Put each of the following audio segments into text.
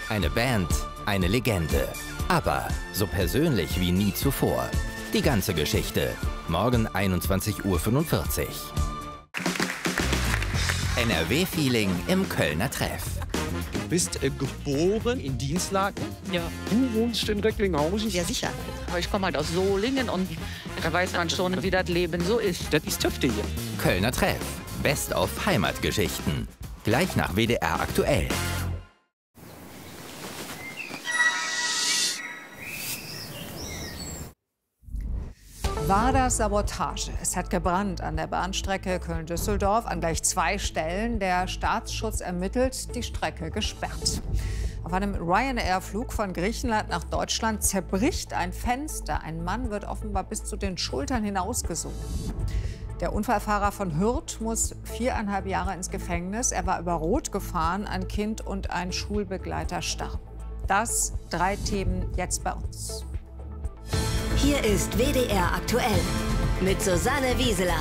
Eine Band, eine Legende. Aber so persönlich wie nie zuvor. Die ganze Geschichte. Morgen 21:45 Uhr. NRW-Feeling im Kölner Treff. Du bist geboren in Dinslaken? Ja. Du wohnst in Recklinghausen? Ja, sicher. Aber ich komme halt aus Solingen und da weiß man schon, wie das Leben so ist. Das ist Töfte hier. Kölner Treff. Best of Heimatgeschichten. Gleich nach WDR aktuell. War das Sabotage? Es hat gebrannt an der Bahnstrecke Köln-Düsseldorf an gleich 2 Stellen. Der Staatsschutz ermittelt, die Strecke gesperrt. Auf einem Ryanair-Flug von Griechenland nach Deutschland zerbricht ein Fenster. Ein Mann wird offenbar bis zu den Schultern hinausgesunken. Der Unfallfahrer von Hürth muss 4,5 Jahre ins Gefängnis. Er war über Rot gefahren. Ein Kind und ein Schulbegleiter starben. Das 3 Themen jetzt bei uns. Hier ist WDR aktuell mit Susanne Wieseler.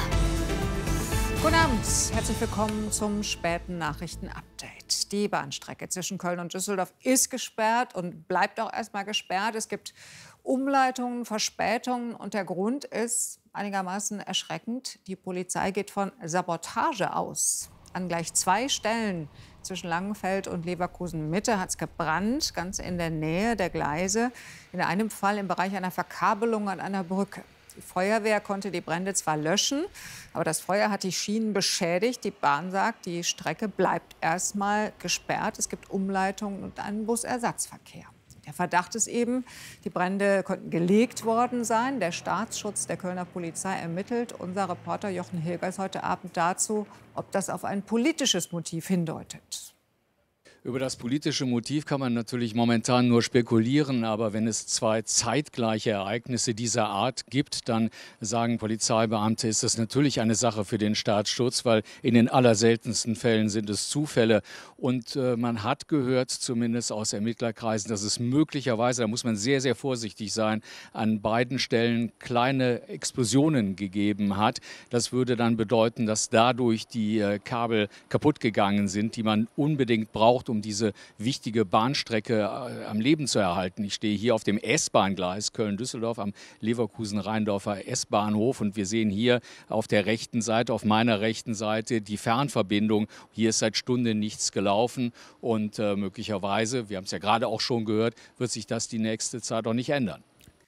Guten Abend, herzlich willkommen zum späten Nachrichten-Update. Die Bahnstrecke zwischen Köln und Düsseldorf ist gesperrt und bleibt auch erstmal gesperrt. Es gibt Umleitungen, Verspätungen und der Grund ist einigermaßen erschreckend. Die Polizei geht von Sabotage aus. An gleich 2 Stellen zwischen Langenfeld und Leverkusen-Mitte hat es gebrannt, ganz in der Nähe der Gleise. In einem Fall im Bereich einer Verkabelung an einer Brücke. Die Feuerwehr konnte die Brände zwar löschen, aber das Feuer hat die Schienen beschädigt. Die Bahn sagt, die Strecke bleibt erstmal gesperrt. Es gibt Umleitungen und einen Busersatzverkehr. Der Verdacht ist eben, die Brände könnten gelegt worden sein. Der Staatsschutz der Kölner Polizei ermittelt. Unser Reporter Jochen Hilgers heute Abend dazu, ob das auf ein politisches Motiv hindeutet. Über das politische Motiv kann man natürlich momentan nur spekulieren, aber wenn es 2 zeitgleiche Ereignisse dieser Art gibt, dann sagen Polizeibeamte, ist das natürlich eine Sache für den Staatsschutz, weil in den allerseltensten Fällen sind es Zufälle. Und man hat gehört, zumindest aus Ermittlerkreisen, dass es möglicherweise, da muss man sehr, sehr vorsichtig sein, an beiden Stellen kleine Explosionen gegeben hat. Das würde dann bedeuten, dass dadurch die Kabel kaputt gegangen sind, die man unbedingt braucht, um diese wichtige Bahnstrecke am Leben zu erhalten. Ich stehe hier auf dem S-Bahn-Gleis Köln-Düsseldorf am Leverkusen-Rheindorfer S-Bahnhof und wir sehen hier auf der rechten Seite, auf meiner rechten Seite, die Fernverbindung. Hier ist seit Stunden nichts gelaufen und möglicherweise, wir haben es ja gerade auch schon gehört, wird sich das die nächste Zeit auch nicht ändern.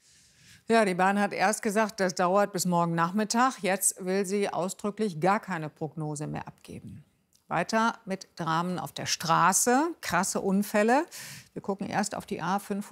Ja, die Bahn hat erst gesagt, das dauert bis morgen Nachmittag. Jetzt will sie ausdrücklich gar keine Prognose mehr abgeben. Weiter mit Dramen auf der Straße, krasse Unfälle. Wir gucken erst auf die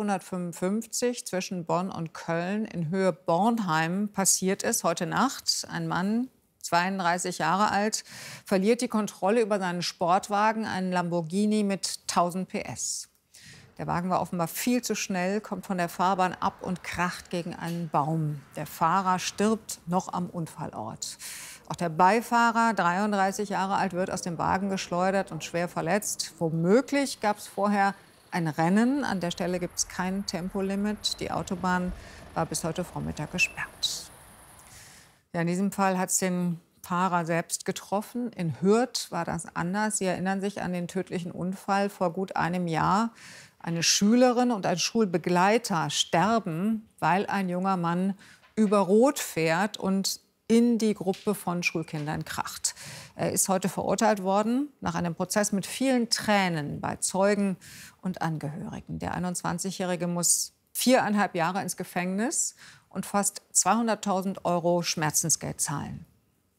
A555 zwischen Bonn und Köln. In Höhe Bornheim passiert es heute Nacht. Ein Mann, 32 Jahre alt, verliert die Kontrolle über seinen Sportwagen, einen Lamborghini mit 1000 PS. Der Wagen war offenbar viel zu schnell, kommt von der Fahrbahn ab und kracht gegen einen Baum. Der Fahrer stirbt noch am Unfallort. Auch der Beifahrer, 33 Jahre alt, wird aus dem Wagen geschleudert und schwer verletzt. Womöglich gab es vorher ein Rennen. An der Stelle gibt es kein Tempolimit. Die Autobahn war bis heute Vormittag gesperrt. Ja, in diesem Fall hat es den Fahrer selbst getroffen. In Hürth war das anders. Sie erinnern sich an den tödlichen Unfall vor gut einem Jahr. Eine Schülerin und ein Schulbegleiter sterben, weil ein junger Mann über Rot fährt und in die Gruppe von Schulkindern kracht. Er ist heute verurteilt worden, nach einem Prozess mit vielen Tränen bei Zeugen und Angehörigen. Der 21-Jährige muss 4,5 Jahre ins Gefängnis und fast 200.000 € Schmerzensgeld zahlen.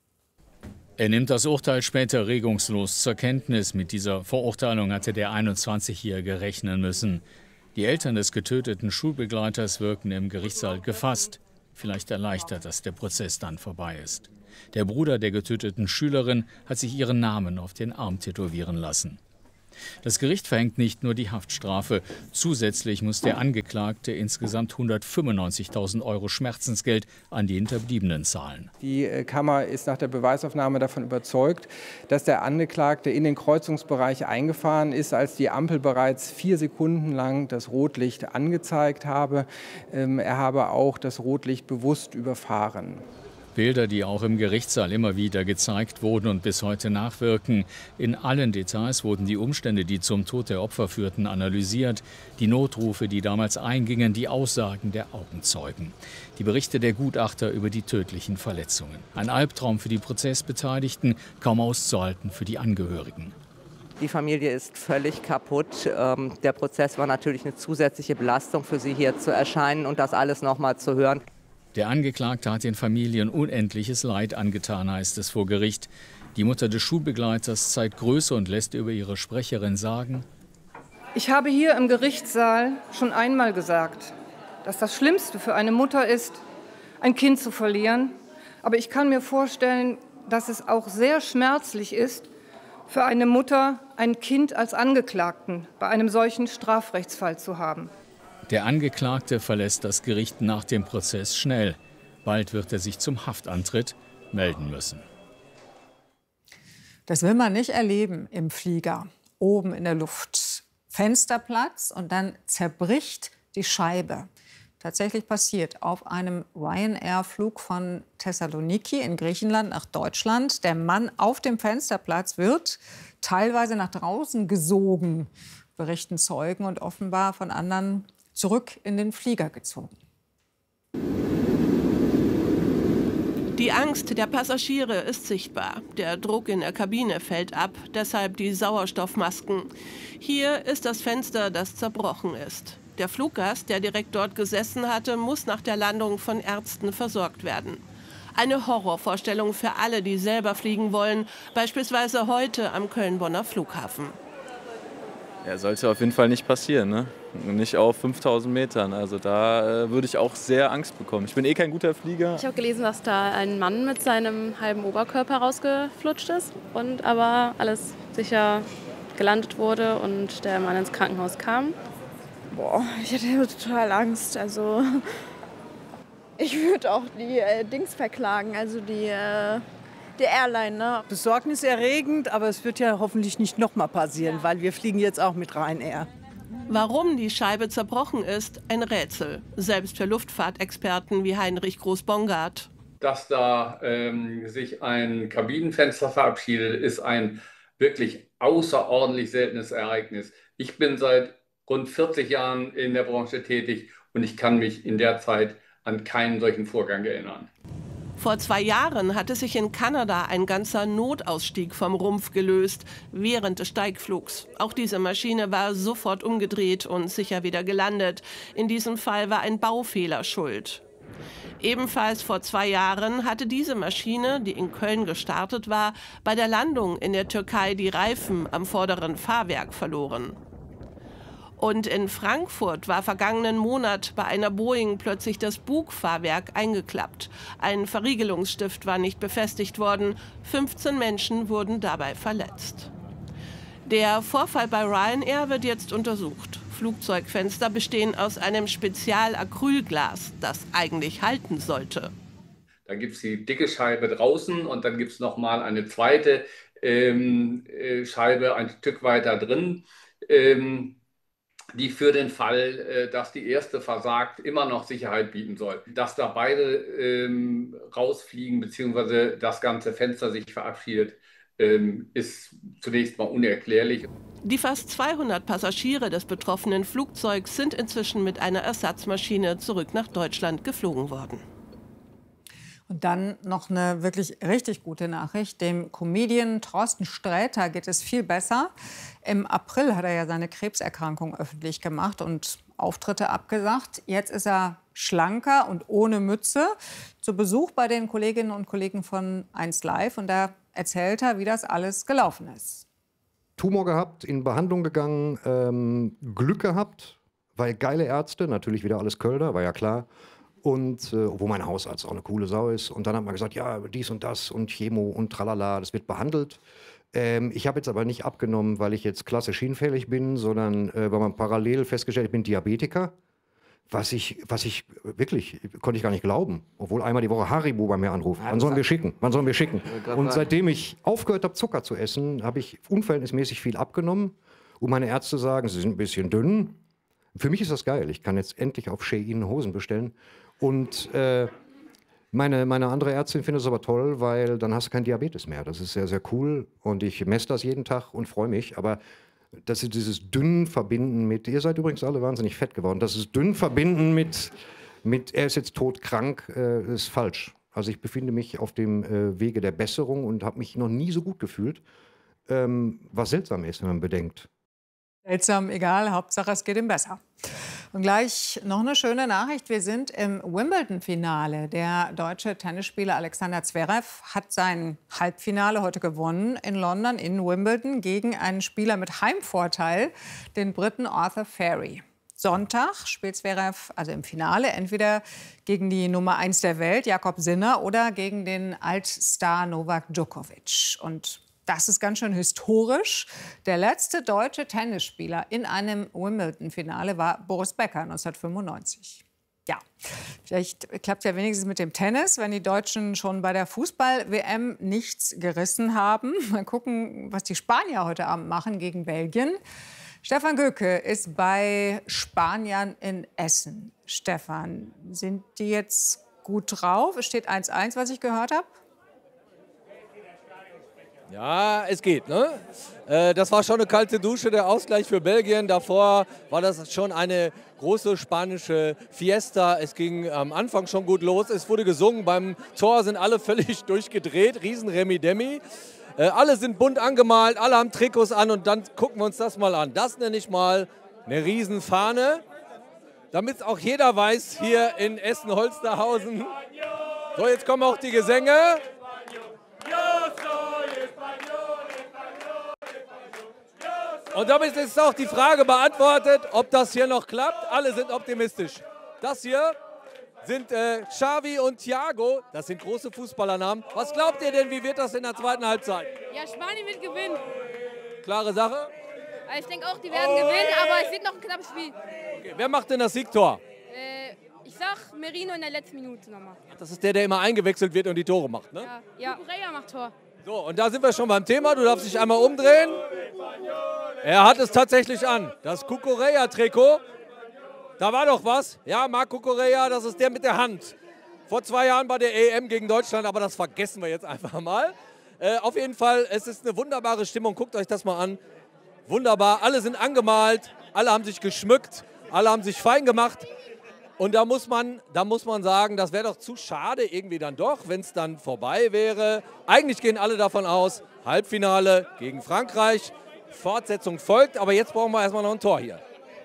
Er nimmt das Urteil später regungslos zur Kenntnis. Mit dieser Verurteilung hatte der 21-Jährige rechnen müssen. Die Eltern des getöteten Schulbegleiters wirken im Gerichtssaal gefasst. Vielleicht erleichtert, dass der Prozess dann vorbei ist. Der Bruder der getöteten Schülerin hat sich ihren Namen auf den Arm tätowieren lassen. Das Gericht verhängt nicht nur die Haftstrafe. Zusätzlich muss der Angeklagte insgesamt 195.000 € Schmerzensgeld an die Hinterbliebenen zahlen. Die Kammer ist nach der Beweisaufnahme davon überzeugt, dass der Angeklagte in den Kreuzungsbereich eingefahren ist, als die Ampel bereits 4 Sekunden lang das Rotlicht angezeigt habe. Er habe auch das Rotlicht bewusst überfahren. Bilder, die auch im Gerichtssaal immer wieder gezeigt wurden und bis heute nachwirken. In allen Details wurden die Umstände, die zum Tod der Opfer führten, analysiert. Die Notrufe, die damals eingingen, die Aussagen der Augenzeugen. Die Berichte der Gutachter über die tödlichen Verletzungen. Ein Albtraum für die Prozessbeteiligten, kaum auszuhalten für die Angehörigen. Die Familie ist völlig kaputt. Der Prozess war natürlich eine zusätzliche Belastung für sie, hier zu erscheinen und das alles noch mal zu hören. Der Angeklagte hat den Familien unendliches Leid angetan, heißt es vor Gericht. Die Mutter des Schulbegleiters zeigt Größe und lässt über ihre Sprecherin sagen: Ich habe hier im Gerichtssaal schon einmal gesagt, dass das Schlimmste für eine Mutter ist, ein Kind zu verlieren. Aber ich kann mir vorstellen, dass es auch sehr schmerzlich ist, für eine Mutter ein Kind als Angeklagten bei einem solchen Strafrechtsfall zu haben. Der Angeklagte verlässt das Gericht nach dem Prozess schnell. Bald wird er sich zum Haftantritt melden müssen. Das will man nicht erleben im Flieger, oben in der Luft. Fensterplatz und dann zerbricht die Scheibe. Tatsächlich passiert auf einem Ryanair-Flug von Thessaloniki in Griechenland nach Deutschland. Der Mann auf dem Fensterplatz wird teilweise nach draußen gesogen, berichten Zeugen, und offenbar von anderen zurück in den Flieger gezogen. Die Angst der Passagiere ist sichtbar. Der Druck in der Kabine fällt ab, deshalb die Sauerstoffmasken. Hier ist das Fenster, das zerbrochen ist. Der Fluggast, der direkt dort gesessen hatte, muss nach der Landung von Ärzten versorgt werden. Eine Horrorvorstellung für alle, die selber fliegen wollen, beispielsweise heute am Köln-Bonner Flughafen. Ja, sollte auf jeden Fall nicht passieren, ne? Nicht auf 5000 Metern. Also da würde ich auch sehr Angst bekommen. Ich bin eh kein guter Flieger. Ich habe gelesen, dass da ein Mann mit seinem halben Oberkörper rausgeflutscht ist und aber alles sicher gelandet wurde und der Mann ins Krankenhaus kam. Boah, ich hätte total Angst. Also ich würde auch die Dings verklagen, also die Airline. Ne? Besorgniserregend, aber es wird ja hoffentlich nicht noch mal passieren, weil wir fliegen jetzt auch mit Ryanair. Warum die Scheibe zerbrochen ist, ein Rätsel. Selbst für Luftfahrtexperten wie Heinrich Groß-Bongard. Dass da sich ein Kabinenfenster verabschiedet, ist ein wirklich außerordentlich seltenes Ereignis. Ich bin seit rund 40 Jahren in der Branche tätig und ich kann mich in der Zeit an keinen solchen Vorgang erinnern. Vor 2 Jahren hatte sich in Kanada ein ganzer Notausstieg vom Rumpf gelöst, während des Steigflugs. Auch diese Maschine war sofort umgedreht und sicher wieder gelandet. In diesem Fall war ein Baufehler schuld. Ebenfalls vor 2 Jahren hatte diese Maschine, die in Köln gestartet war, bei der Landung in der Türkei die Reifen am vorderen Fahrwerk verloren. Und in Frankfurt war vergangenen Monat bei einer Boeing plötzlich das Bugfahrwerk eingeklappt. Ein Verriegelungsstift war nicht befestigt worden. 15 Menschen wurden dabei verletzt. Der Vorfall bei Ryanair wird jetzt untersucht. Flugzeugfenster bestehen aus einem Spezialacrylglas, das eigentlich halten sollte. Dann gibt es die dicke Scheibe draußen und dann gibt es nochmal eine zweite Scheibe ein Stück weiter drin. Die für den Fall, dass die erste versagt, immer noch Sicherheit bieten soll. Dass da beide rausfliegen bzw. das ganze Fenster sich verabschiedet, ist zunächst mal unerklärlich. Die fast 200 Passagiere des betroffenen Flugzeugs sind inzwischen mit einer Ersatzmaschine zurück nach Deutschland geflogen worden. Und dann noch eine wirklich richtig gute Nachricht. Dem Comedian Thorsten Sträter geht es viel besser. Im April hat er ja seine Krebserkrankung öffentlich gemacht und Auftritte abgesagt. Jetzt ist er schlanker und ohne Mütze zu Besuch bei den Kolleginnen und Kollegen von 1Live. Und da erzählt er, wie das alles gelaufen ist. Tumor gehabt, in Behandlung gegangen, Glück gehabt, weil geile Ärzte, natürlich wieder alles Kölner, war ja klar. Und wo mein Hausarzt auch eine coole Sau ist. Und dann hat man gesagt, ja, dies und das und Chemo und tralala, das wird behandelt. Ich habe jetzt aber nicht abgenommen, weil ich jetzt klassisch hinfällig bin, sondern weil man parallel festgestellt hat, ich bin Diabetiker. Was ich wirklich, konnte ich gar nicht glauben. Obwohl einmal die Woche Haribo bei mir anruft. Wann sollen wir schicken? Wann sollen wir schicken? Und seitdem ich aufgehört habe, Zucker zu essen, habe ich unverhältnismäßig viel abgenommen. Und meine Ärzte sagen, sie sind ein bisschen dünn. Für mich ist das geil. Ich kann jetzt endlich auf Shein Hosen bestellen. Und Meine andere Ärztin findet es aber toll, weil dann hast du keinen Diabetes mehr. Das ist sehr, sehr cool und ich messe das jeden Tag und freue mich. Aber das ist dieses dünn Verbinden mit, ihr seid übrigens alle wahnsinnig fett geworden, das ist dünn Verbinden mit er ist jetzt todkrank, ist falsch. Also ich befinde mich auf dem Wege der Besserung und habe mich noch nie so gut gefühlt, was seltsam ist, wenn man bedenkt. Seltsam, egal, Hauptsache es geht ihm besser. Und gleich noch eine schöne Nachricht. Wir sind im Wimbledon-Finale. Der deutsche Tennisspieler Alexander Zverev hat sein Halbfinale heute gewonnen in London, in Wimbledon, gegen einen Spieler mit Heimvorteil, den Briten Arthur Ferry. Sonntag spielt Zverev also im Finale entweder gegen die Nummer 1 der Welt, Jakob Sinner, oder gegen den Altstar Novak Djokovic. Und das ist ganz schön historisch. Der letzte deutsche Tennisspieler in einem Wimbledon-Finale war Boris Becker 1995. Ja, vielleicht klappt es ja wenigstens mit dem Tennis, wenn die Deutschen schon bei der Fußball-WM nichts gerissen haben. Mal gucken, was die Spanier heute Abend machen gegen Belgien. Stefan Göke ist bei Spaniern in Essen. Stefan, sind die jetzt gut drauf? Es steht 1:1, was ich gehört habe. Ja, es geht, ne? Das war schon eine kalte Dusche, der Ausgleich für Belgien. Davor war das schon eine große spanische Fiesta. Es ging am Anfang schon gut los. Es wurde gesungen. Beim Tor sind alle völlig durchgedreht. Riesen Remi-Demi. Alle sind bunt angemalt, alle haben Trikots an und dann gucken wir uns das mal an. Das nenne ich mal eine Riesenfahne, damit auch jeder weiß, hier in Essen-Holsterhausen. So, jetzt kommen auch die Gesänge. Und damit ist auch die Frage beantwortet, ob das hier noch klappt. Alle sind optimistisch. Das hier sind Xavi und Thiago. Das sind große Fußballernamen. Was glaubt ihr denn, wie wird das in der zweiten Halbzeit? Ja, Spanien wird gewinnen. Klare Sache? Ich denke auch, die werden gewinnen, aber es wird noch ein knappes Spiel. Okay, wer macht denn das Siegtor? Ich sag Merino in der letzten Minute nochmal. Das ist der, der immer eingewechselt wird und die Tore macht, ne? Ja. Cucurella macht Tor. So, und da sind wir schon beim Thema. Du darfst dich einmal umdrehen. Er hat es tatsächlich an. Das Cucurella-Trikot. Da war doch was. Ja, Marco Correa, das ist der mit der Hand. Vor 2 Jahren bei der EM gegen Deutschland, aber das vergessen wir jetzt einfach mal. Auf jeden Fall, es ist eine wunderbare Stimmung. Guckt euch das mal an. Wunderbar. Alle sind angemalt, alle haben sich geschmückt, alle haben sich fein gemacht. Und da muss man sagen, das wäre doch zu schade irgendwie dann doch, wenn es dann vorbei wäre. Eigentlich gehen alle davon aus, Halbfinale gegen Frankreich, Fortsetzung folgt, aber jetzt brauchen wir erstmal noch ein Tor hier.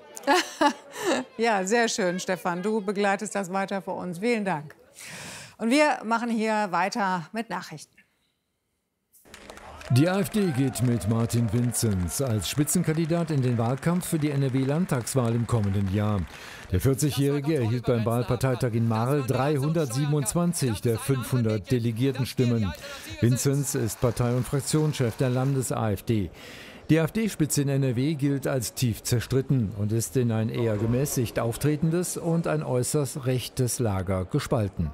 Ja, sehr schön, Stefan. Du begleitest das weiter für uns. Vielen Dank. Und wir machen hier weiter mit Nachrichten. Die AfD geht mit Martin Vinzenz als Spitzenkandidat in den Wahlkampf für die NRW-Landtagswahl im kommenden Jahr. Der 40-Jährige erhielt beim Wahlparteitag in Marl 327 der 500 Delegiertenstimmen. Vinzenz ist Partei- und Fraktionschef der Landes-AfD. Die AfD-Spitze in NRW gilt als tief zerstritten und ist in ein eher gemäßigt auftretendes und ein äußerst rechtes Lager gespalten.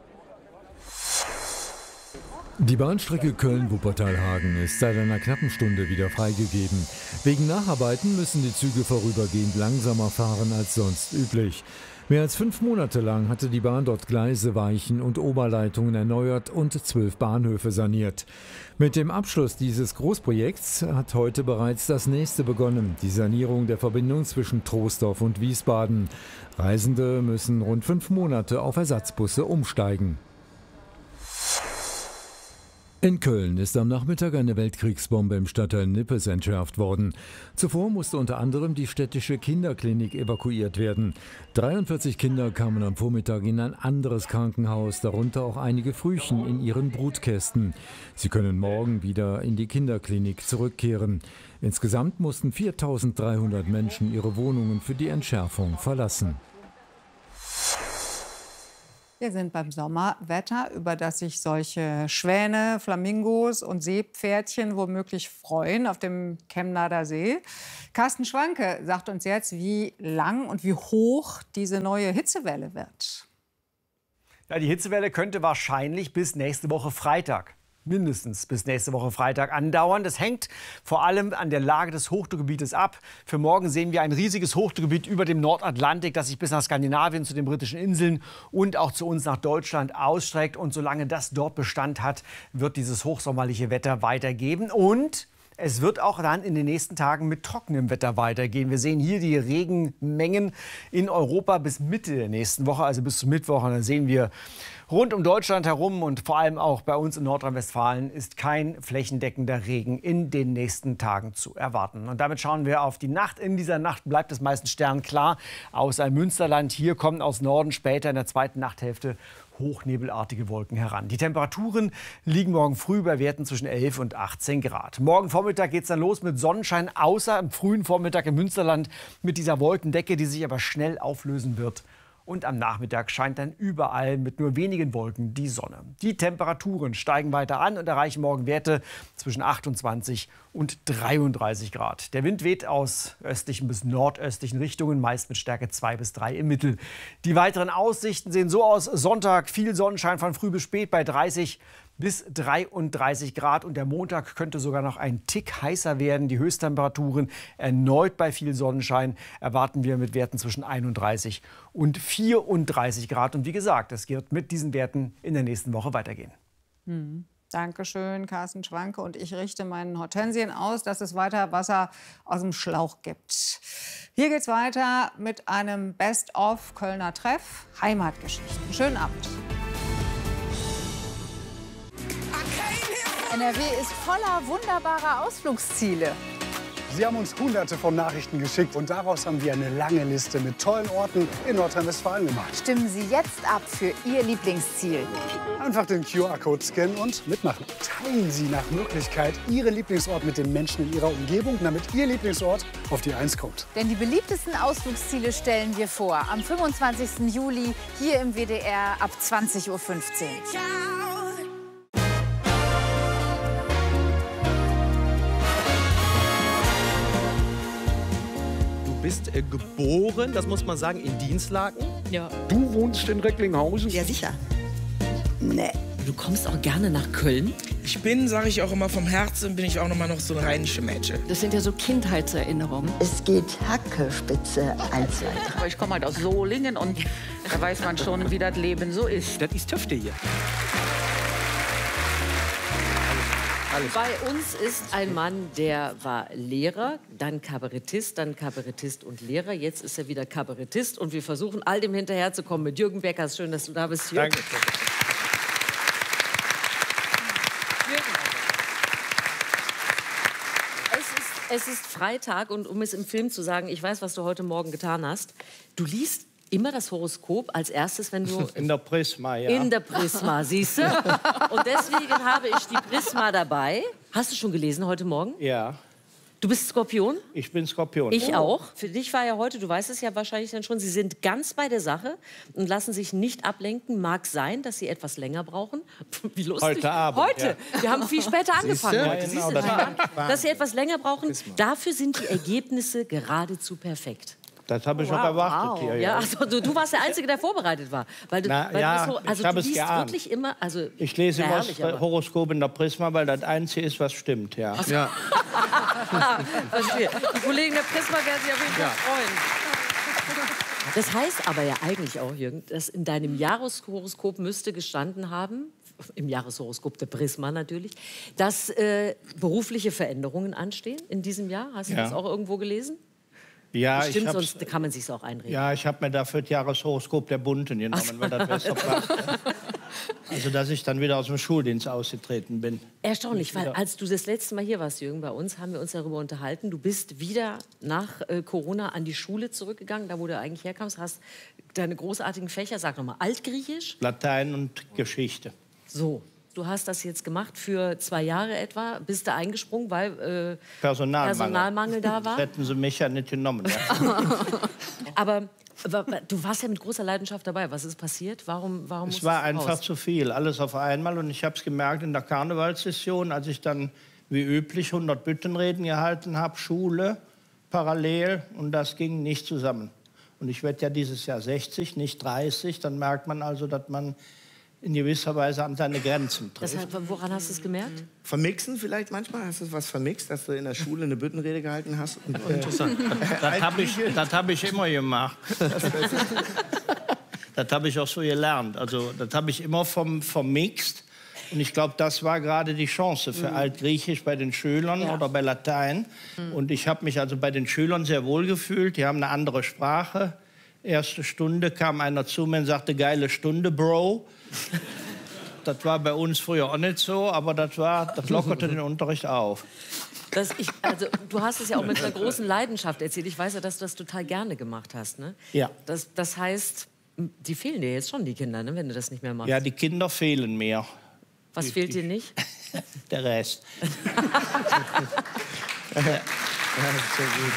Die Bahnstrecke Köln-Wuppertal-Hagen ist seit einer knappen Stunde wieder freigegeben. Wegen Nacharbeiten müssen die Züge vorübergehend langsamer fahren als sonst üblich. Mehr als 5 Monate lang hatte die Bahn dort Gleise, Weichen und Oberleitungen erneuert und 12 Bahnhöfe saniert. Mit dem Abschluss dieses Großprojekts hat heute bereits das nächste begonnen, die Sanierung der Verbindung zwischen Troisdorf und Wiesbaden. Reisende müssen rund 5 Monate auf Ersatzbusse umsteigen. In Köln ist am Nachmittag eine Weltkriegsbombe im Stadtteil Nippes entschärft worden. Zuvor musste unter anderem die städtische Kinderklinik evakuiert werden. 43 Kinder kamen am Vormittag in ein anderes Krankenhaus, darunter auch einige Frühchen in ihren Brutkästen. Sie können morgen wieder in die Kinderklinik zurückkehren. Insgesamt mussten 4.300 Menschen ihre Wohnungen für die Entschärfung verlassen. Wir sind beim Sommerwetter, über das sich solche Schwäne, Flamingos und Seepferdchen womöglich freuen auf dem Chemnader See. Carsten Schwanke sagt uns jetzt, wie lang und wie hoch diese neue Hitzewelle wird. Ja, die Hitzewelle könnte wahrscheinlich bis nächste Woche Freitag mindestens bis nächste Woche Freitag andauern. Das hängt vor allem an der Lage des Hochdruckgebietes ab. Für morgen sehen wir ein riesiges Hochdruckgebiet über dem Nordatlantik, das sich bis nach Skandinavien, zu den britischen Inseln und auch zu uns nach Deutschland ausstreckt. Und solange das dort Bestand hat, wird dieses hochsommerliche Wetter weitergeben. Und es wird auch dann in den nächsten Tagen mit trockenem Wetter weitergehen. Wir sehen hier die Regenmengen in Europa bis Mitte der nächsten Woche, also bis zum Mittwoch. Und dann sehen wir rund um Deutschland herum und vor allem auch bei uns in Nordrhein-Westfalen ist kein flächendeckender Regen in den nächsten Tagen zu erwarten. Und damit schauen wir auf die Nacht. In dieser Nacht bleibt es meistens sternklar, außer im Münsterland. Hier kommen aus Norden später in der zweiten Nachthälfte hochnebelartige Wolken heran. Die Temperaturen liegen morgen früh bei Werten zwischen 11 und 18 Grad. Morgen Vormittag geht es dann los mit Sonnenschein, außer am frühen Vormittag im Münsterland mit dieser Wolkendecke, die sich aber schnell auflösen wird. Und am Nachmittag scheint dann überall mit nur wenigen Wolken die Sonne. Die Temperaturen steigen weiter an und erreichen morgen Werte zwischen 28 und 33 Grad. Der Wind weht aus östlichen bis nordöstlichen Richtungen, meist mit Stärke 2 bis 3 im Mittel. Die weiteren Aussichten sehen so aus: Sonntag viel Sonnenschein von früh bis spät bei 30 bis 33 Grad. Und der Montag könnte sogar noch ein Tick heißer werden. Die Höchsttemperaturen erneut bei viel Sonnenschein erwarten wir mit Werten zwischen 31 und 34 Grad. Und wie gesagt, es wird mit diesen Werten in der nächsten Woche weitergehen. Dankeschön, Carsten Schwanke. Und ich richte meinen Hortensien aus, dass es weiter Wasser aus dem Schlauch gibt. Hier geht's weiter mit einem Best-of Kölner Treff, Heimatgeschichten. Schönen Abend. NRW ist voller wunderbarer Ausflugsziele. Sie haben uns Hunderte von Nachrichten geschickt und daraus haben wir eine lange Liste mit tollen Orten in Nordrhein-Westfalen gemacht. Stimmen Sie jetzt ab für Ihr Lieblingsziel. Einfach den QR-Code scannen und mitmachen. Teilen Sie nach Möglichkeit Ihren Lieblingsort mit den Menschen in Ihrer Umgebung, damit Ihr Lieblingsort auf die 1 kommt. Denn die beliebtesten Ausflugsziele stellen wir vor. Am 25. Juli hier im WDR ab 20:15 Uhr. Du bist geboren, das muss man sagen, in Dinslaken. Ja. Du wohnst in Recklinghausen? Ja, sicher. Nee. Du kommst auch gerne nach Köln? Ich bin, sage ich auch immer, vom Herzen bin ich auch noch mal so ein rheinische Mädchen. Das sind ja so Kindheitserinnerungen. Es geht Hackespitze 1, 2, 3. Aber ich komme halt aus Solingen und da weiß man schon, wie das Leben so ist. Das ist Töfte hier. Bei uns ist ein Mann, der war Lehrer, dann Kabarettist und Lehrer. Jetzt ist er wieder Kabarettist und wir versuchen, all dem hinterherzukommen mit Jürgen Beckers. Schön, dass du da bist, Jürgen. Danke. Es ist Freitag und um es im Film zu sagen, ich weiß, was du heute Morgen getan hast. Du liest immer das Horoskop als erstes, wenn du... In der Prisma, ja. In der Prisma, siehst du? Und deswegen habe ich die Prisma dabei. Hast du schon gelesen heute Morgen? Ja. Du bist Skorpion? Ich bin Skorpion. Ich auch. Für dich war ja heute, du weißt es ja wahrscheinlich dann schon, Sie sind ganz bei der Sache und lassen sich nicht ablenken. Mag sein, dass Sie etwas länger brauchen. Wie lustig. Heute Abend. Heute. Ja. Wir haben viel später angefangen. Ja, heute. genau, Dass Sie etwas länger brauchen. Dafür sind die Ergebnisse geradezu perfekt. Das habe ich auch erwartet hier. Ja, also, du warst der Einzige, der vorbereitet war. Weil du, Na, weil ja, du so, also ich habe du es liest geahnt. wirklich immer... Also, Ich lese immer das Horoskop in der Prisma, weil das Einzige ist, was stimmt. Ja. Ja. Verstehe. Die Kollegen der Prisma werden sich auf jeden Fall freuen. Das heißt aber ja eigentlich auch, Jürgen, dass in deinem Jahreshoroskop müsste gestanden haben, im Jahreshoroskop der Prisma natürlich, dass berufliche Veränderungen anstehen in diesem Jahr. Hast du das auch irgendwo gelesen? Ja, Bestimmt, sonst kann man sich auch einreden. Ja, ich habe mir dafür das Jahreshoroskop der Bunten genommen, weil das besser passt. Also, dass ich dann wieder aus dem Schuldienst ausgetreten bin. Erstaunlich, weil als du das letzte Mal hier warst, Jürgen, bei uns, haben wir uns darüber unterhalten. Du bist wieder nach Corona an die Schule zurückgegangen, da wo du eigentlich herkamst, hast deine großartigen Fächer, sag nochmal, Altgriechisch? Latein und Geschichte. So. Du hast das jetzt gemacht für 2 Jahre etwa, bist du eingesprungen, weil Personalmangel da war? Hätten sie mich ja nicht genommen. Aber du warst ja mit großer Leidenschaft dabei. Was ist passiert? Warum es war einfach zu viel, alles auf einmal. Und ich habe es gemerkt in der Karnevalssession, als ich dann wie üblich 100 Büttenreden gehalten habe, Schule, parallel. Und das ging nicht zusammen. Und ich werde ja dieses Jahr 60, nicht 30. Dann merkt man also, dass man in gewisser Weise an seine Grenzen trifft. Woran hast du es gemerkt? Vermixen vielleicht manchmal? Hast du was vermixt, dass du in der Schule eine Büttenrede gehalten hast? Und, Interessant. Das hab ich immer gemacht. Das habe ich auch so gelernt. Also, das habe ich immer vermixt. Und ich glaube, das war gerade die Chance für Altgriechisch bei den Schülern oder bei Latein. Und ich habe mich also bei den Schülern sehr wohl gefühlt. Die haben eine andere Sprache. Erste Stunde kam einer zu mir und sagte, geile Stunde, Bro. Das war bei uns früher auch nicht so, aber das lockerte den Unterricht auf. Du hast es ja auch mit einer großen Leidenschaft erzählt. Ich weiß ja, dass du das total gerne gemacht hast. Ne? Ja. Das heißt, die fehlen dir jetzt schon, die Kinder, ne, wenn du das nicht mehr machst. Ja, die Kinder fehlen mir. Was fehlt dir nicht? Der Rest. Ja, das ist sehr gut.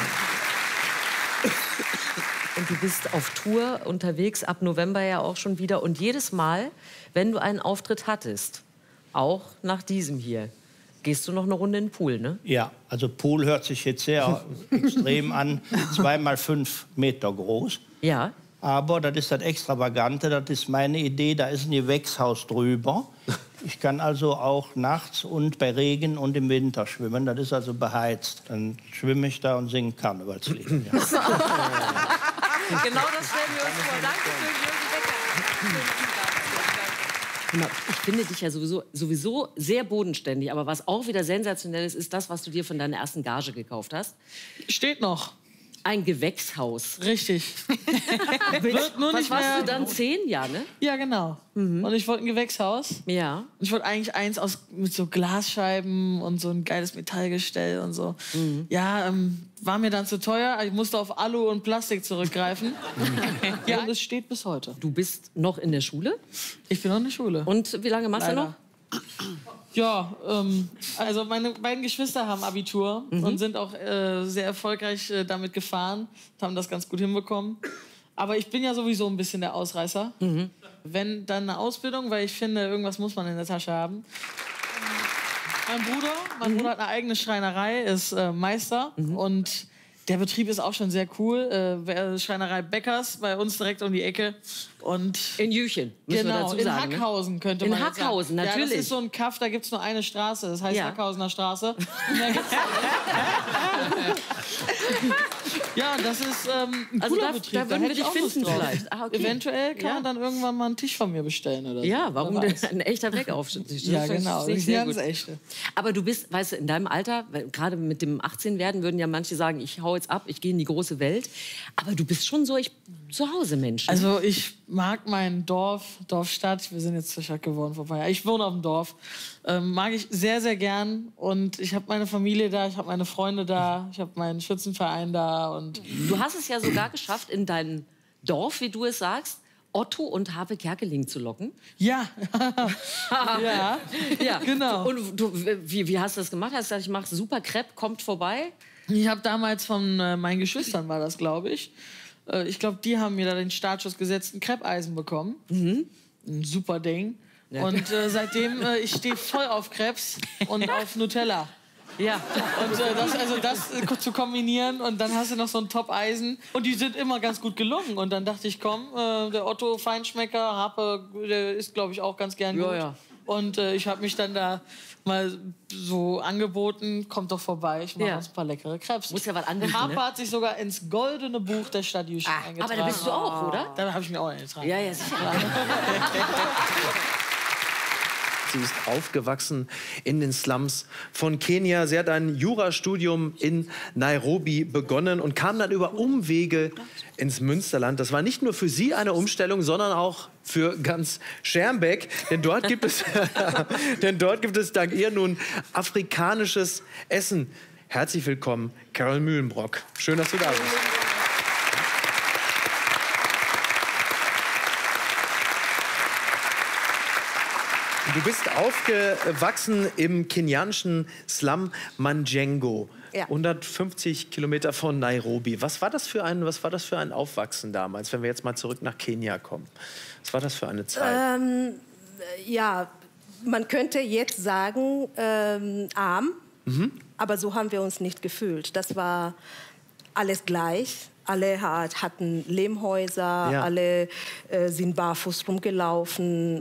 Und du bist auf Tour unterwegs, ab November ja auch schon wieder. Und jedes Mal, wenn du einen Auftritt hattest, auch nach diesem hier, gehst du noch eine Runde in den Pool, ne? Ja, also Pool hört sich jetzt sehr extrem an. 2 mal 5 Meter groß. Ja. Aber das ist das Extravagante, das ist meine Idee, da ist ein Gewächshaus drüber. Ich kann also auch nachts und bei Regen und im Winter schwimmen, das ist also beheizt. Dann schwimme ich da und singe Karnevalslieder. Ja. Genau das stellen wir uns vor. Danke schön, Jürgen Becker. Ich finde dich ja sowieso sehr bodenständig. Aber was auch wieder sensationell ist, ist das, was du dir von deiner ersten Gage gekauft hast. Steht noch. Ein Gewächshaus. Richtig. Wird nur nicht warst du dann 10, ja, ne? Ja, genau. Und ich wollte ein Gewächshaus. Ja. Und ich wollte eigentlich eins mit so Glasscheiben und so ein geiles Metallgestell und so. Ja, war mir dann zu teuer. Ich musste auf Alu und Plastik zurückgreifen. Ja, und es steht bis heute. Du bist noch in der Schule? Ich bin noch in der Schule. Und wie lange machst du noch? Ja, also meine beiden Geschwister haben Abitur und sind auch sehr erfolgreich damit gefahren, haben das ganz gut hinbekommen. Aber ich bin ja sowieso ein bisschen der Ausreißer. Wenn, dann eine Ausbildung, weil ich finde, irgendwas muss man in der Tasche haben. Mein Bruder hat eine eigene Schreinerei, ist Meister und der Betrieb ist auch schon sehr cool. Schreinerei Beckers bei uns direkt um die Ecke. Und in Jüchen, müssen wir dazu sagen. In Hackhausen könnte in man jetzt sagen. Hackhausen, natürlich. Ja, das ist so ein Kaff, da gibt es nur eine Straße. Das heißt Hackhausener Straße. Und da gibt's ja, das ist ein cooler Betrieb. Da würden wir dich finden drauf. vielleicht. Ah, okay. Eventuell kann man dann irgendwann mal einen Tisch von mir bestellen oder so. Ja, warum denn ein echter Backaufstieg? Ja, genau. Das ist ein ganz echte. Aber du bist, weißt du, in deinem Alter, gerade mit dem 18 werden, würden ja manche sagen, ich hau jetzt ab, ich gehe in die große Welt. Aber du bist schon so, zu Hause Mensch. Ne? Also ich mag mein Dorf, Stadt. Wir sind jetzt zur Stadt geworden vor ein paar Jahren. Ich wohne auf dem Dorf. Mag ich sehr, sehr gern. Und ich habe meine Familie da, ich habe meine Freunde da, ich habe meinen Schützenverein da. Und du hast es ja sogar geschafft, in dein Dorf, wie du es sagst, Otto und Harpe Kerkeling zu locken. Ja. ja, genau. Und du, wie hast du das gemacht? Hast du gesagt, ich mache super Crepe, kommt vorbei? Ich habe damals von meinen Geschwistern, war das, glaube ich. Ich glaube, die haben mir da den Startschuss gesetzt, ein Crepes-Eisen bekommen. Ein super Ding. Ja. Und seitdem, ich stehe voll auf Crepes und auf Nutella. Ja. Und das zu kombinieren und dann hast du noch so ein Top-Eisen. Und die sind immer ganz gut gelungen. Und dann dachte ich, komm, der Otto Feinschmecker, Harpe, der isst, glaube ich, auch ganz gern gut. Ja. Und ich habe mich dann da mal so angeboten, kommt doch vorbei, ich mache uns ein paar leckere Crepes. Muss ja was anbieten, Harpe ne? hat sich sogar ins goldene Buch der Stadt Jüchen eingetragen. Aber da bist du auch, oder? Da habe ich mich auch eingetragen. Ja, sicher. Sie ist aufgewachsen in den Slums von Kenia. Sie hat ein Jurastudium in Nairobi begonnen und kam dann über Umwege ins Münsterland. Das war nicht nur für sie eine Umstellung, sondern auch für ganz Schermbeck. Denn dort gibt es, dank ihr nun afrikanisches Essen. Herzlich willkommen, Carol Mühlenbrock. Schön, dass du da bist. Du bist aufgewachsen im kenianischen Slum Manjengo, 150 Kilometer von Nairobi. Was war das für ein Aufwachsen damals, wenn wir jetzt mal zurück nach Kenia kommen? Was war das für eine Zeit? Ja, man könnte jetzt sagen, arm, aber so haben wir uns nicht gefühlt. Das war alles gleich. Alle hatten Lehmhäuser, alle sind barfuß rumgelaufen.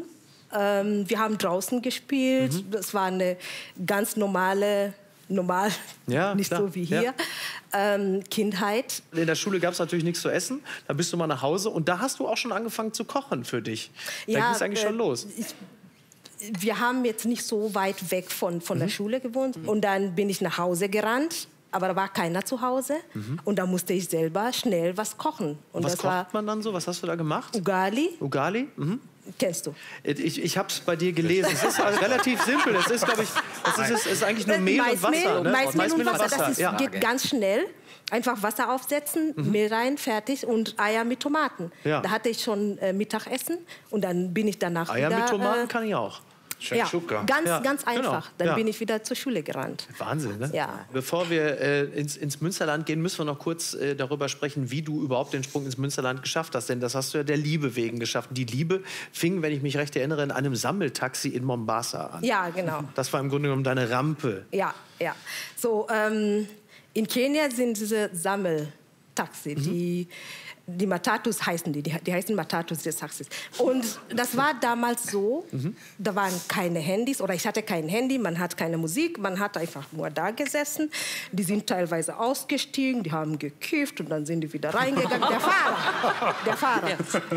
Wir haben draußen gespielt. Das war eine ganz normal, nicht klar. so wie hier, Kindheit. In der Schule gab es natürlich nichts zu essen. Da bist du mal nach Hause und da hast du auch schon angefangen zu kochen für dich. Da ging es eigentlich schon los. Wir haben jetzt nicht so weit weg von der Schule gewohnt. Und dann bin ich nach Hause gerannt. Aber da war keiner zu Hause. Und da musste ich selber schnell was kochen. Und was das war kocht man dann so? Was hast du da gemacht? Ugali. Ugali? Kennst du? Ich habe es bei dir gelesen. Es ist relativ simpel. Das ist, glaube ich, ist eigentlich nur Mehl und Wasser. Ne? Maismehl und Wasser. Das geht ganz schnell. Einfach Wasser aufsetzen, Mehl rein, fertig und Eier mit Tomaten. Ja. Da hatte ich schon Mittagessen und dann bin ich danach Eier wieder... mit Tomaten kann ich auch. Ja, ganz einfach. Genau. Dann bin ich wieder zur Schule gerannt. Wahnsinn, ne? Ja. Bevor wir ins Münsterland gehen, müssen wir noch kurz darüber sprechen, wie du überhaupt den Sprung ins Münsterland geschafft hast. Denn das hast du ja der Liebe wegen geschafft. Die Liebe fing, wenn ich mich recht erinnere, in einem Sammeltaxi in Mombasa an. Ja, genau. Das war im Grunde genommen deine Rampe. Ja. So, in Kenia sind diese Sammeltaxi, die Matatus heißen die heißen Matatus des Taxis. Und das war damals so, da waren keine Handys oder ich hatte kein Handy, man hat keine Musik, man hat einfach nur da gesessen. Die sind teilweise ausgestiegen, die haben gekifft und dann sind die wieder reingegangen. Der Fahrer,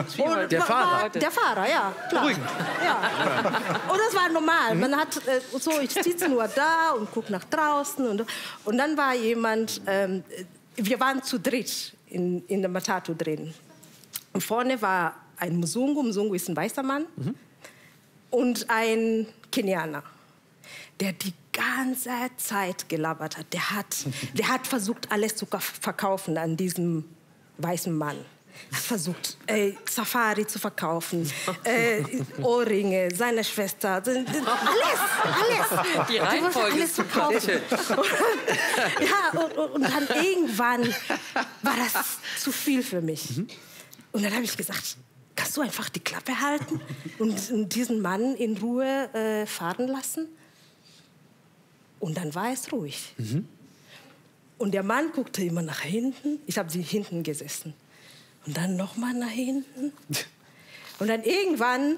ja, klar. Ja. Und das war normal. Man hat ich sitze nur da und gucke nach draußen und dann war jemand, wir waren zu dritt in der Matatu drin. Und vorne war ein Mzungu. Mzungu ist ein weißer Mann. Und ein Kenianer, der die ganze Zeit gelabert hat. Der hat versucht, alles zu verkaufen an diesem weißen Mann. Er hat versucht, Safari zu verkaufen, Ohrringe, seine Schwester, alles. Die Reihenfolge alles verkaufen. Und dann irgendwann war das zu viel für mich. Und dann habe ich gesagt, kannst du einfach die Klappe halten und diesen Mann in Ruhe fahren lassen? Und dann war es ruhig. Und der Mann guckte immer nach hinten. Ich habe hinten gesessen. Und dann noch mal nach hinten. Und dann irgendwann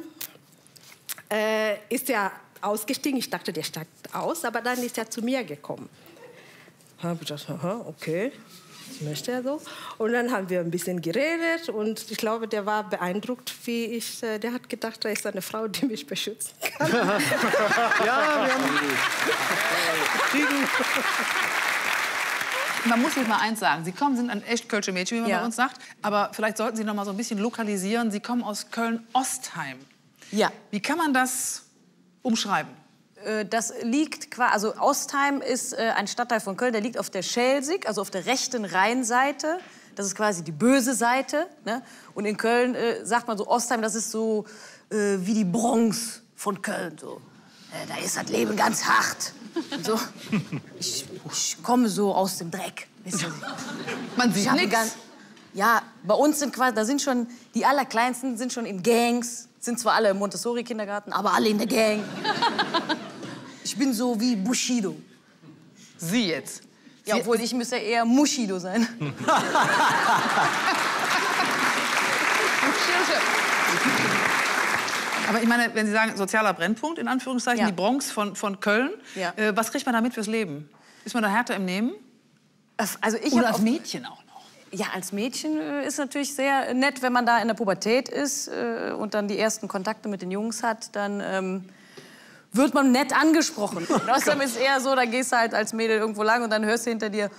ist er ausgestiegen. Ich dachte, der steigt aus, aber dann ist er zu mir gekommen. Da habe ich gedacht, okay, das möchte er so. Und dann haben wir ein bisschen geredet und ich glaube, der war beeindruckt, wie ich. Der hat gedacht, da ist eine Frau, die mich beschützen kann. Ja, wir haben Man muss jetzt mal eins sagen. Sie sind ein echt Kölsche Mädchen, wie man bei uns sagt. Aber vielleicht sollten Sie noch mal so ein bisschen lokalisieren. Sie kommen aus Köln-Ostheim. Ja. Wie kann man das umschreiben? Das liegt quasi, also Ostheim ist ein Stadtteil von Köln, der liegt auf der Schelsig, also auf der rechten Rheinseite. Das ist quasi die böse Seite. Ne? Und in Köln sagt man so, Ostheim, das ist so wie die Bronx von Köln. So. Da ist das Leben ganz hart. Und so. Ich komme so aus dem Dreck. Man sieht nichts. Ja, bei uns sind quasi, da sind schon, die Allerkleinsten sind schon in Gangs, sind zwar alle im Montessori-Kindergarten, aber alle in der Gang. Ich bin so wie Bushido. Sie jetzt? Ja, obwohl ich müsste eher Mushido sein. Aber ich meine, wenn Sie sagen, sozialer Brennpunkt, in Anführungszeichen, die Bronx von Köln, was kriegt man damit fürs Leben? Ist man da härter im Nehmen? Also oder als Mädchen auch noch? Ja, als Mädchen ist natürlich sehr nett, wenn man da in der Pubertät ist und dann die ersten Kontakte mit den Jungs hat, dann wird man nett angesprochen. Außerdem ist eher so, da gehst du halt als Mädel irgendwo lang und dann hörst du hinter dir,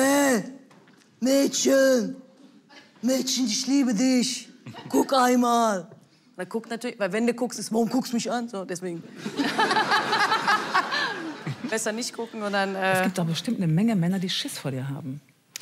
Mädchen, ich liebe dich, guck einmal. Man guckt natürlich, weil wenn du guckst, ist, warum guckst du mich an? So, deswegen. Besser nicht gucken und dann... Es gibt doch bestimmt eine Menge Männer, die Schiss vor dir haben.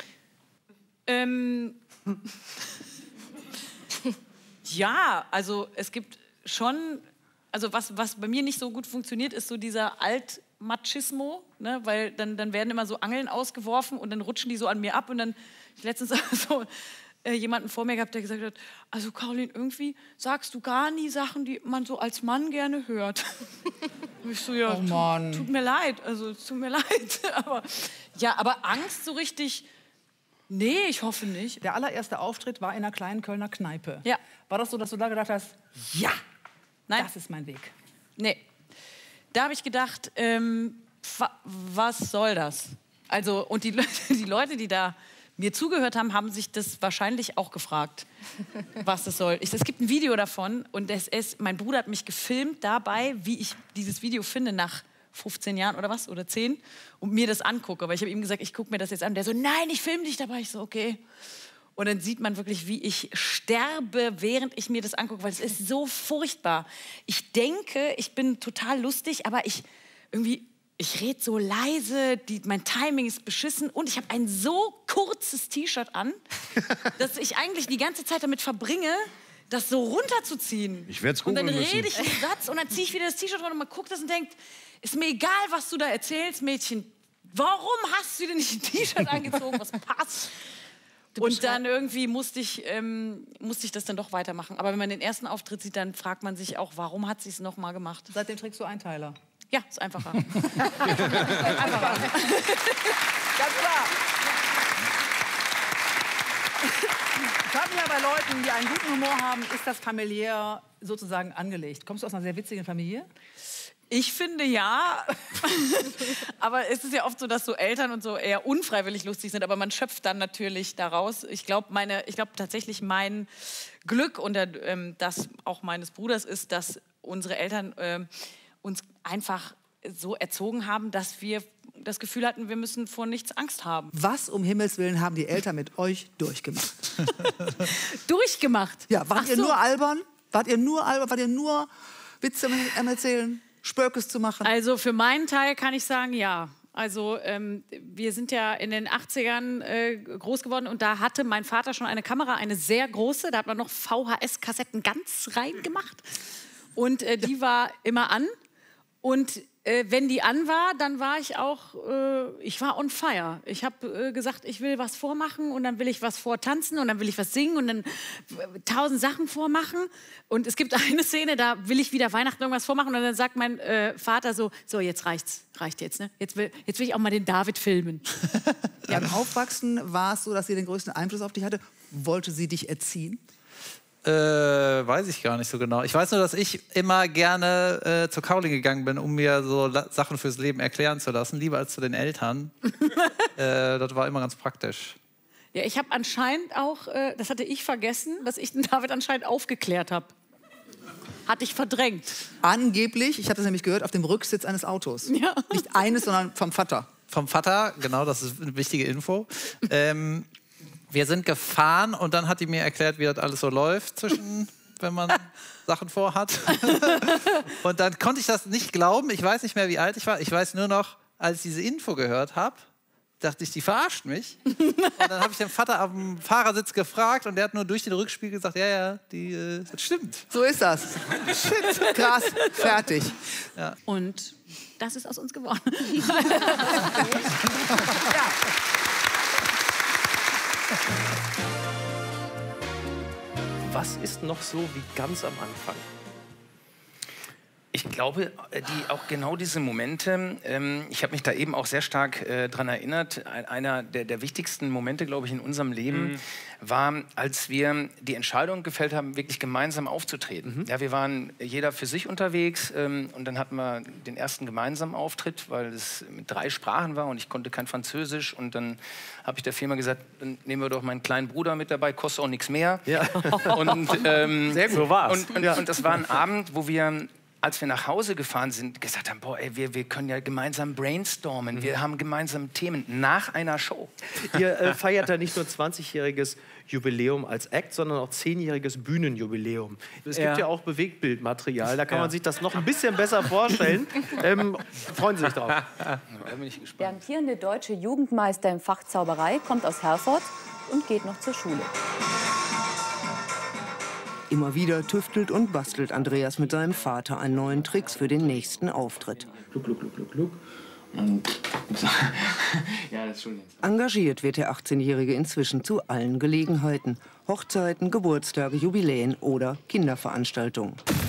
Ja, also es gibt schon... Also was bei mir nicht so gut funktioniert, ist so dieser Altmachismo, ne? Weil dann werden immer so Angeln ausgeworfen und dann rutschen die so an mir ab und dann ich letztens so jemanden vor mir gehabt, der gesagt hat, also Caroline, irgendwie sagst du gar nie Sachen, die man so als Mann gerne hört. Und ich so, ja, oh Mann. Tut mir leid, also tut mir leid. aber Angst so richtig, nee, ich hoffe nicht. Der allererste Auftritt war in einer kleinen Kölner Kneipe. Ja. War das so, dass du da gedacht hast, ja? Nein? Das ist mein Weg. Nee. Da habe ich gedacht, was soll das? Also, und die Leute, die da mir zugehört haben, haben sich das wahrscheinlich auch gefragt, was das soll. Es gibt ein Video davon und mein Bruder hat mich gefilmt dabei, wie ich dieses Video finde nach 15 Jahren oder was, oder 10, und mir das angucke. Aber ich habe ihm gesagt, ich gucke mir das jetzt an. Der so, nein, ich filme dich dabei. Ich so, okay. Und dann sieht man wirklich, wie ich sterbe, während ich mir das angucke, weil es ist so furchtbar. Ich denke, ich bin total lustig, aber ich rede so leise, mein Timing ist beschissen und ich habe ein so kurzes T-Shirt an, dass ich eigentlich die ganze Zeit damit verbringe, das so runterzuziehen. Ich werde es Und dann googeln rede müssen. ich einen Satz und dann ziehe ich wieder das T-Shirt runter und man guckt das und denkt, ist mir egal, was du da erzählst, Mädchen. Warum hast du dir nicht ein T-Shirt angezogen, was passt? Und dann irgendwie musste ich das dann doch weitermachen. Aber wenn man den ersten Auftritt sieht, dann fragt man sich auch, warum hat sie es noch mal gemacht? Seitdem trägst du Einteiler. Ja, ist einfacher. Einfacher. Ganz klar. Ich habe ja bei Leuten, die einen guten Humor haben, ist das familiär sozusagen angelegt. Kommst du aus einer sehr witzigen Familie? Ich finde ja, aber es ist ja oft so, dass so Eltern und so eher unfreiwillig lustig sind, aber man schöpft dann natürlich daraus. Ich glaube tatsächlich mein Glück und das auch meines Bruders ist, dass unsere Eltern uns einfach so erzogen haben, dass wir das Gefühl hatten, wir müssen vor nichts Angst haben. Was um Himmels Willen haben die Eltern mit euch durchgemacht? Durchgemacht? Ja, wart ihr nur albern? Wart ihr nur Witze am Erzählen? Spökes zu machen? Also für meinen Teil kann ich sagen, ja. Also wir sind ja in den 80ern groß geworden und da hatte mein Vater schon eine Kamera, eine sehr große. Da hat man noch VHS-Kassetten ganz rein gemacht. Und die war immer an. Und wenn die an war, dann war ich auch, ich war on fire. Ich habe gesagt, ich will was vormachen und dann will ich was vortanzen und dann will ich was singen und dann 1000 Sachen vormachen. Und es gibt eine Szene, da will ich wieder Weihnachten irgendwas vormachen und dann sagt mein Vater so jetzt reicht's, reicht jetzt, ne? Jetzt will ich auch mal den David filmen. Ja, im Aufwachsen war es so, dass sie den größten Einfluss auf dich hatte. Wollte sie dich erziehen? Weiß ich gar nicht so genau. Ich weiß nur, dass ich immer gerne zur Kaolin gegangen bin, um mir so Sachen fürs Leben erklären zu lassen, lieber als zu den Eltern. Das war immer ganz praktisch. Ja, ich habe anscheinend auch, das hatte ich vergessen, dass ich den David anscheinend aufgeklärt habe. Hatte ich verdrängt. Angeblich, ich habe das nämlich gehört, auf dem Rücksitz eines Autos. Ja. Nicht eines, sondern vom Vater. Vom Vater, genau, das ist eine wichtige Info. Wir sind gefahren und dann hat die mir erklärt, wie das alles so läuft, wenn man Sachen vorhat. Und dann konnte ich das nicht glauben. Ich weiß nicht mehr, wie alt ich war. Ich weiß nur noch, als ich diese Info gehört habe, dachte ich, die verarscht mich. Und dann habe ich den Vater am Fahrersitz gefragt und der hat nur durch den Rückspiegel gesagt, ja, das stimmt. So ist das. Shit, krass, fertig. Ja. Und das ist aus uns geworden. Was ist noch so wie ganz am Anfang? Ich glaube, auch genau diese Momente, ich habe mich da eben auch sehr stark dran erinnert, einer der wichtigsten Momente, glaube ich, in unserem Leben war, als wir die Entscheidung gefällt haben, wirklich gemeinsam aufzutreten. Ja, wir waren jeder für sich unterwegs und dann hatten wir den ersten gemeinsamen Auftritt, weil es mit 3 Sprachen war und ich konnte kein Französisch und dann habe ich der Firma gesagt, dann nehmen wir doch meinen kleinen Bruder mit dabei, kostet auch nichts mehr. Ja. Und, sehr gut. So war's. Und das war ein Abend, wo wir, als wir nach Hause gefahren sind, gesagt haben, boah, ey, wir können ja gemeinsam brainstormen, wir haben gemeinsam Themen nach einer Show. Ihr feiert da nicht nur 20-jähriges Jubiläum als Act, sondern auch 10-jähriges Bühnenjubiläum. Es gibt ja auch Bewegtbildmaterial, da kann man sich das noch ein bisschen besser vorstellen. Freuen Sie sich drauf. Da bin ich gespannt. Der amtierende deutsche Jugendmeister im Fach Zauberei kommt aus Herford und geht noch zur Schule. Immer wieder tüftelt und bastelt Andreas mit seinem Vater an neuen Tricks für den nächsten Auftritt. Ja, das ist schon jetzt. Engagiert wird der 18-Jährige inzwischen zu allen Gelegenheiten. Hochzeiten, Geburtstage, Jubiläen oder Kinderveranstaltungen.